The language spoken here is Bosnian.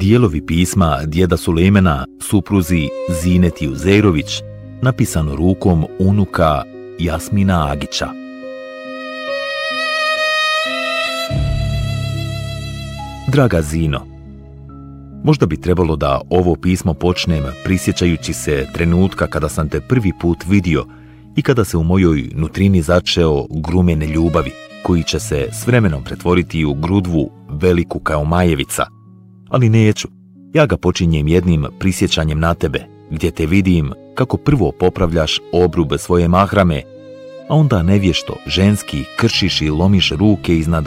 Dijelovi pisma djeda Sulejmana supruzi Zineti Uzejrović, napisano rukom unuka Jasmina Agića. Draga Zino, možda bi trebalo da ovo pismo počnem prisjećajući se trenutka kada sam te prvi put vidio i kada se u mojoj nutrini začeo grumene ljubavi, koji će se s vremenom pretvoriti u grudvu veliku kao Majevica. Ali neću. Ja ga počinjem jednim prisjećanjem na tebe, gdje te vidim kako prvo popravljaš obrube svoje mahrame, a onda nevješto ženski kršiš i lomiš ruke iznad